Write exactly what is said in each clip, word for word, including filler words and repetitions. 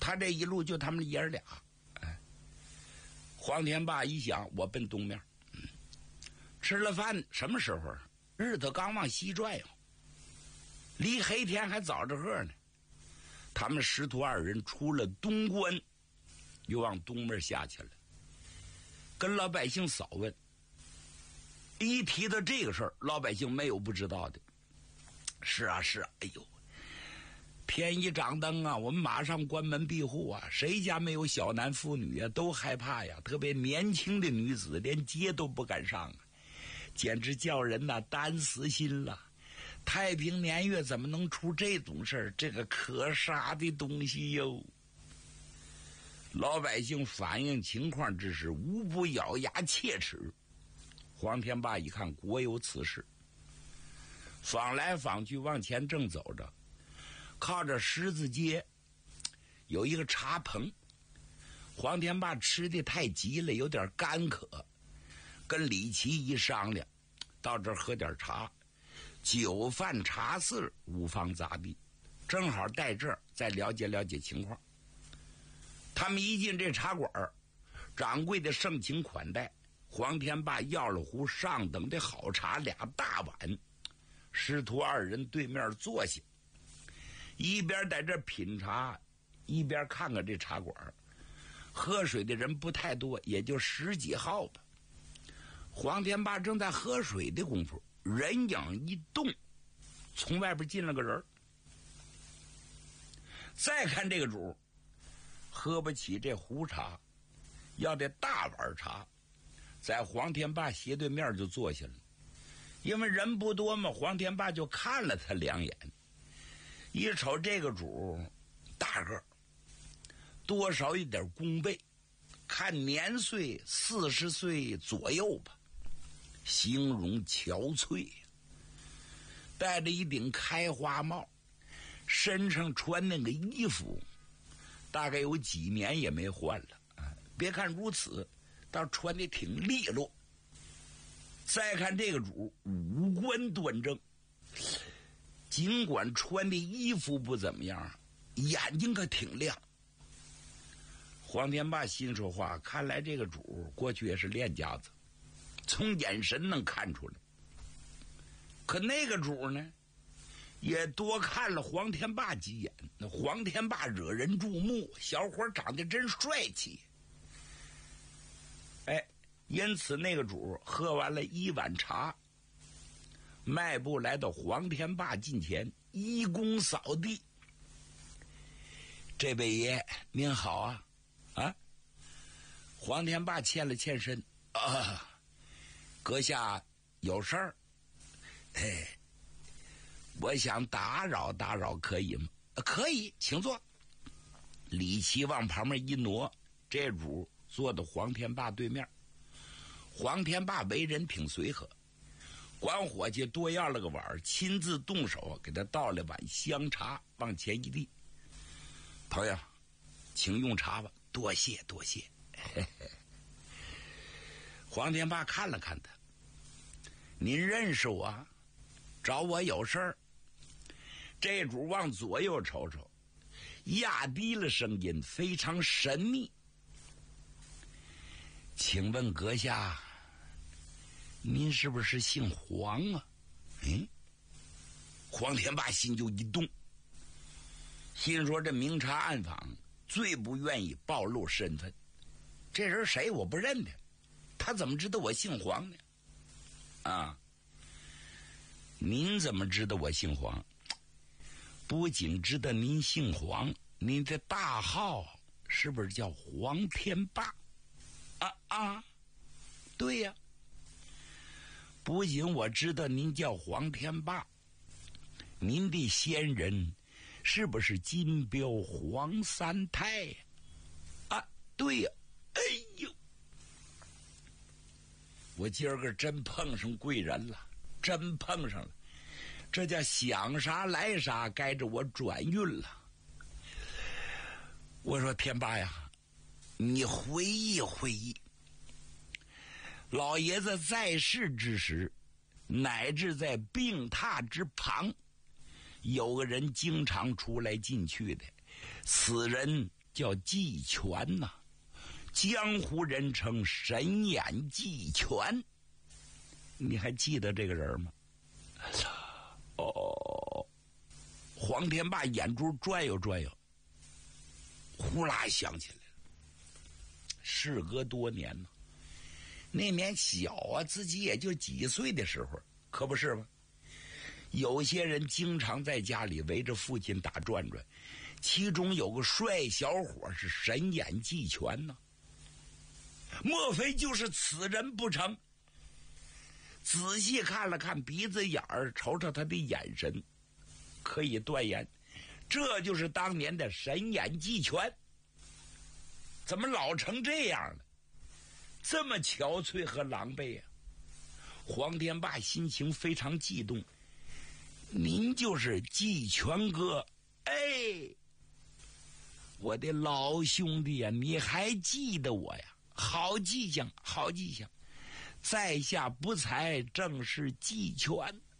他这一路就他们爷儿俩。哎，黄天霸一想，我奔东面。嗯，吃了饭，什么时候？日子刚往西转悠，离黑天还早着个呢。他们师徒二人出了东关，又往东面下去了，跟老百姓扫问。一提到这个事儿，老百姓没有不知道的。是啊是啊，哎呦，天一掌灯啊，我们马上关门闭户啊，谁家没有小男妇女啊，都害怕呀，特别年轻的女子连街都不敢上啊，简直叫人呐担死心了。太平年月怎么能出这种事儿？这个可杀的东西哟！老百姓反映情况之时，无不咬牙切齿。黄天霸一看国有此事，访来访去往前正走着，靠着十字街有一个茶棚。黄天霸吃的太急了，有点干渴，跟李琦一商量，到这儿喝点茶。酒饭茶肆无妨杂地，正好在这儿再了解了解情况。他们一进这茶馆，掌柜的盛情款待，黄天霸要了壶上等的好茶，俩大碗。师徒二人对面坐下，一边在这品茶，一边看看这茶馆。喝水的人不太多，也就十几号吧。黄天霸正在喝水的功夫，人影一动，从外边进了个人。再看这个主，喝不起这壶茶，要这大碗茶，在黄天霸斜对面就坐下了。因为人不多嘛，黄天霸就看了他两眼，一瞅这个主大个，多少一点弓背，看年岁四十岁左右吧，形容憔悴，戴着一顶开花帽，身上穿那个衣服大概有几年也没换了啊！别看如此，倒穿的挺利落。再看这个主，五官端正，尽管穿的衣服不怎么样，眼睛可挺亮。黄天霸心说话，看来这个主过去也是练家子，从眼神能看出来。可那个主呢，也多看了黄天霸几眼。那黄天霸惹人注目，小伙长得真帅气。哎，因此那个主喝完了一碗茶，迈步来到黄天霸近前，一躬扫地：“这位爷您好啊！”啊，黄天霸欠了欠身：“啊，阁下有事儿？哎，我想打扰打扰，可以吗？”“可以，请坐。”李琦往旁边一挪，这主坐到黄天霸对面。黄天霸为人挺随和，管伙计多要了个碗，亲自动手给他倒了碗香茶，往前一递：“朋友，请用茶吧。”“多谢多谢。”嘿嘿。黄天霸看了看他：“您认识我？找我有事儿？”这主往左右瞅瞅，压低了声音，非常神秘：“请问阁下，您是不是姓黄啊？”嗯，黄天霸心就一动，心说这明察暗访，最不愿意暴露身份。这人谁我不认得，他怎么知道我姓黄呢？啊，您怎么知道我姓黄？不仅知道您姓黄，您的大号是不是叫黄天霸？啊啊，对呀。不仅我知道您叫黄天霸，您的先人是不是金标黄三太呀？啊，对呀。哎呦，我今儿个真碰上贵人了，真碰上了，这叫想啥来啥，该着我转运了。我说天霸呀，你回忆回忆，老爷子在世之时，乃至在病榻之旁，有个人经常出来进去的，此人叫季全呐、啊，江湖人称神眼季全。你还记得这个人吗？哦，黄天霸眼珠转悠转悠，呼啦想起来了。事隔多年呢，那年小啊，自己也就几岁的时候，可不是吗？有些人经常在家里围着父亲打转转，其中有个帅小伙是神眼季全呢，莫非就是此人不成？仔细看了看鼻子眼儿，瞅瞅他的眼神，可以断言，这就是当年的神眼季全。怎么老成这样了？这么憔悴和狼狈啊！黄天霸心情非常激动。您就是季全哥，哎，我的老兄弟呀、啊，你还记得我呀？好迹象，好迹象，在下不才正是季全。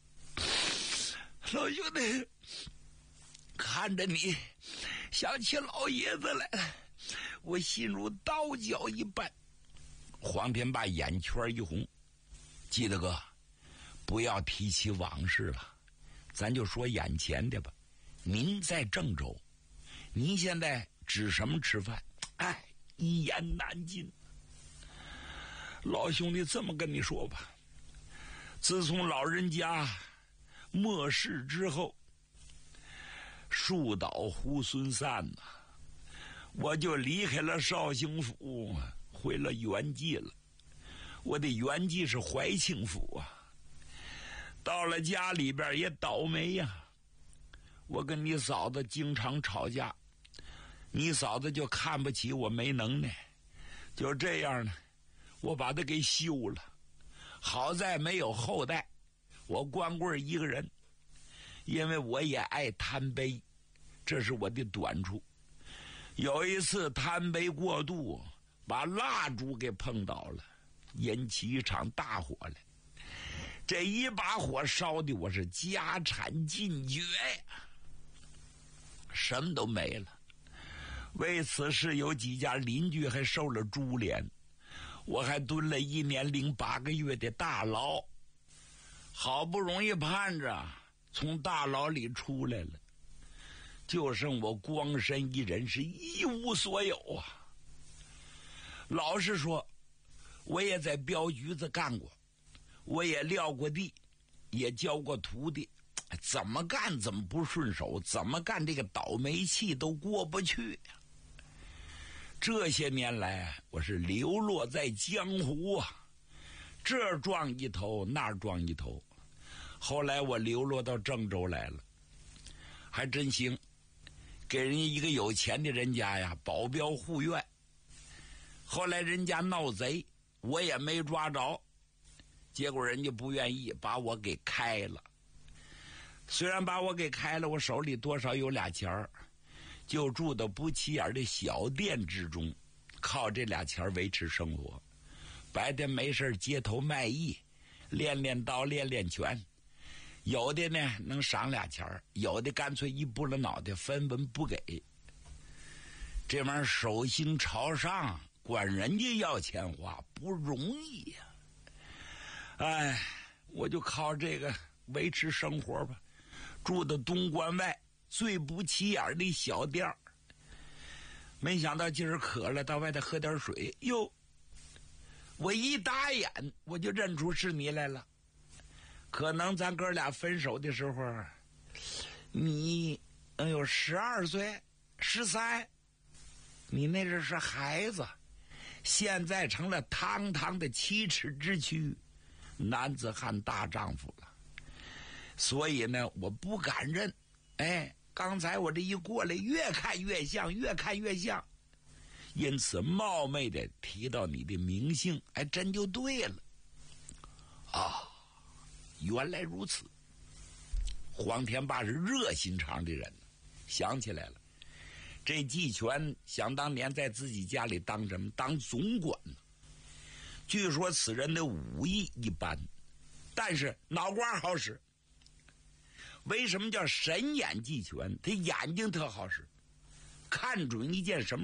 老兄弟，看着你，想起老爷子来了，我心如刀绞一般。黄天霸眼圈一红，记得哥，不要提起往事了。咱就说眼前的吧，您在郑州，您现在指什么吃饭？哎，一言难尽。老兄弟这么跟你说吧，自从老人家末世之后，树倒猢狲散呐、啊，我就离开了绍兴府，回了原籍了。我的原籍是怀庆府啊。到了家里边也倒霉呀、啊，我跟你嫂子经常吵架，你嫂子就看不起我没能耐，就这样呢，我把她给休了。好在没有后代，我光棍一个人，因为我也爱贪杯，这是我的短处。有一次贪杯过度，把蜡烛给碰倒了，引起一场大火来。这一把火烧的我是家产尽绝呀，什么都没了。为此事有几家邻居还受了株连，我还蹲了一年零八个月的大牢，好不容易盼着从大牢里出来了，就剩我光身一人，是一无所有啊。老实说，我也在镖局子干过，我也撂过地，也教过徒弟，怎么干怎么不顺手，怎么干这个倒霉气都过不去呀。这些年来，我是流落在江湖啊，这儿撞一头，那儿撞一头。后来我流落到郑州来了，还真行，给人家一个有钱的人家呀保镖护院。后来人家闹贼，我也没抓着，结果人家不愿意，把我给开了。虽然把我给开了，我手里多少有俩钱儿，就住到不起眼的小店之中，靠这俩钱维持生活。白天没事街头卖艺，练练刀练练拳，有的呢能赏俩钱儿，有的干脆一拨了脑袋分文不给。这玩意儿手心朝上，管人家要钱花不容易呀、啊！哎，我就靠这个维持生活吧。住的东关外最不起眼的小店儿，没想到今儿渴了，到外头喝点水，哟，我一打眼我就认出是你来了。可能咱哥俩分手的时候，你能有十二岁、十三，你那阵是孩子，现在成了堂堂的七尺之躯，男子汉大丈夫了。所以呢，我不敢认。哎，刚才我这一过来，越看越像，越看越像，因此冒昧的提到你的名姓，还真就对了。啊，原来如此。黄天霸是热心肠的人，想起来了，这季全想当年在自己家里当什么？当总管呢。据说此人的武艺一般，但是脑瓜好使。为什么叫神眼季全？他眼睛特好使，看准一件什么